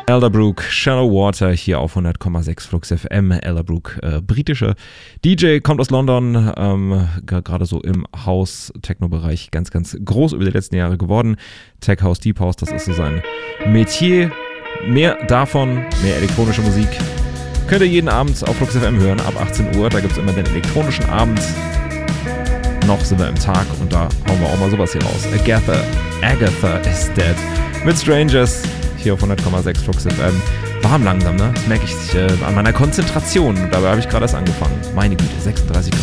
Elderbrook, Shallow Water hier auf 100,6 Flux FM. Elderbrook, britische DJ, kommt aus London, gerade so im House-Techno-Bereich ganz, ganz groß über die letzten Jahre geworden. Tech House, Deep House, das ist so sein Metier. Mehr davon, mehr elektronische Musik könnt ihr jeden Abend auf Flux FM hören, ab 18 Uhr. Da gibt es immer den elektronischen Abend. Noch sind wir im Tag und da hauen wir auch mal sowas hier raus. Agatha is Dead mit Strangers. Hier auf 100,6 Flux FM. Warm langsam, ne? Das merke ich an meiner Konzentration. Dabei habe ich gerade erst angefangen. Meine Güte, 36 Grad.